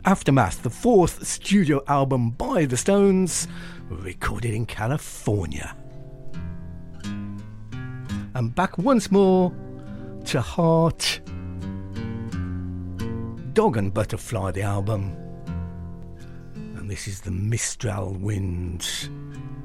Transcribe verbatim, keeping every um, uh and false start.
Aftermath, the fourth studio album by the Stones, recorded in California. And back once more to Heart. Dog and Butterfly, the album. And this is the Mistral Wind.